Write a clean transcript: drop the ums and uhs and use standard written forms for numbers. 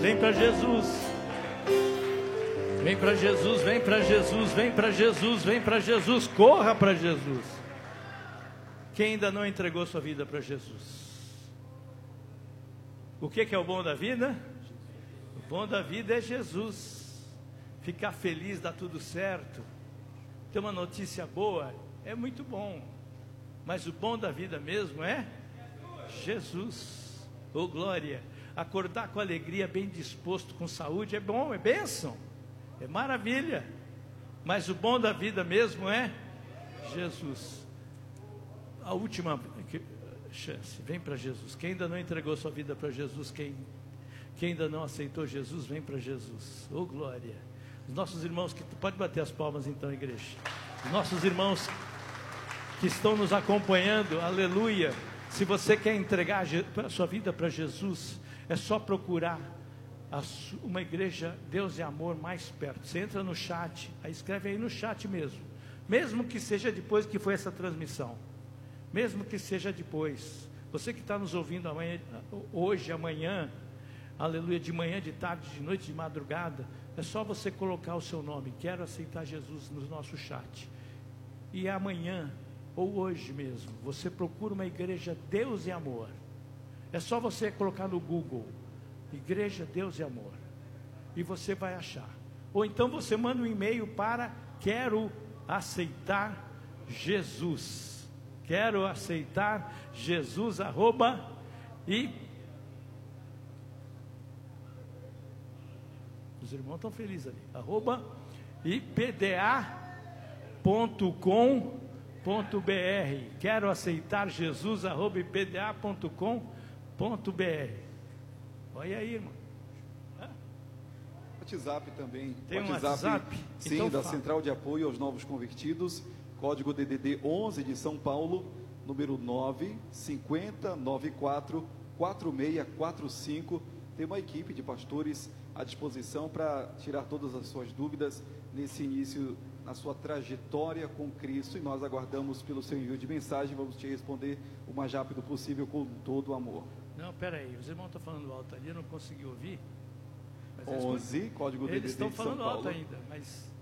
Vem para Jesus. Vem para Jesus, vem para Jesus, vem para Jesus, vem para Jesus, corra para Jesus. Quem ainda não entregou sua vida para Jesus? O que é o bom da vida? O bom da vida é Jesus. Ficar feliz, dar tudo certo, ter uma notícia boa, é muito bom. Mas o bom da vida mesmo é Jesus. Oh glória! Acordar com alegria, bem disposto, com saúde, é bom, é bênção, é maravilha. Mas o bom da vida mesmo é Jesus. A última chance, vem para Jesus. Quem ainda não entregou sua vida para Jesus, quem ainda não aceitou Jesus, vem para Jesus. Oh glória! Os nossos irmãos, pode bater as palmas então, igreja. Os nossos irmãos que estão nos acompanhando, aleluia. Se você quer entregar a sua vida para Jesus, é só procurar uma igreja Deus e Amor mais perto. Você entra no chat, aí escreve aí no chat mesmo que seja depois que foi essa transmissão, mesmo que seja depois. Você que está nos ouvindo hoje, amanhã, aleluia, de manhã, de tarde, de noite, de madrugada, é só você colocar o seu nome, quero aceitar Jesus, no nosso chat. E amanhã, ou hoje mesmo, você procura uma igreja Deus e Amor. É só você colocar no Google, Igreja Deus e Amor, e você vai achar. Ou então você manda um e-mail para quero aceitar Jesus. Quero aceitar Jesus, e os irmãos estão felizes ali, ipda.com.br. Quero aceitar Jesus, ipda.com.br. Olha aí, irmão. WhatsApp também. Tem um WhatsApp? Sim, então da fala. Central de Apoio aos Novos Convertidos, código DDD 11 de São Paulo, número 950944645. Tem uma equipe de pastores à disposição para tirar todas as suas dúvidas nesse início, na sua trajetória com Cristo, e nós aguardamos pelo seu envio de mensagem. Vamos te responder o mais rápido possível com todo o amor. Não, peraí, os irmãos estão falando alto ali, eu não consegui ouvir. Mas 11, código DDD eles estão de São falando alto Paulo. ainda, mas